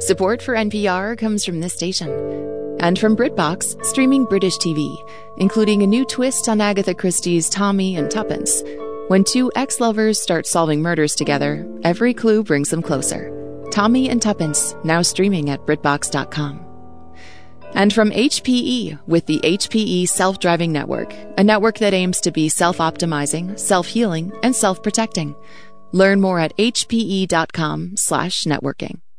Support for NPR comes from this station. And from BritBox, streaming British TV, including a new twist on Agatha Christie's Tommy and Tuppence. When two ex-lovers start solving murders together, every clue brings them closer. Tommy and Tuppence, now streaming at BritBox.com. And from HPE, with the HPE Self-Driving Network, a network that aims to be self-optimizing, self-healing, and self-protecting. Learn more at hpe.com/networking.